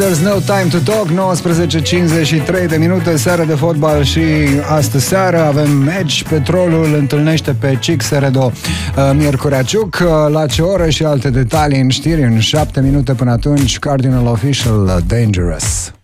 There's no time to talk, 19:53 de minute, seară de fotbal și astă seară avem meci. Petrolul întâlnește pe Cixeredo Miercurea Ciuc. La ce oră și alte detalii în știri în 7 minute. Până atunci, Cardinal Official, Dangerous.